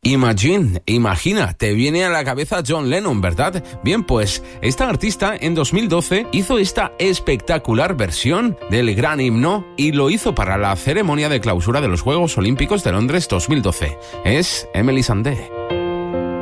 Imagina, te viene a la cabeza John Lennon, ¿verdad? Bien, pues esta artista en 2012 hizo esta espectacular versión del gran himno y lo hizo para la ceremonia de clausura de los Juegos Olímpicos de Londres 2012. Es Emeli Sandé.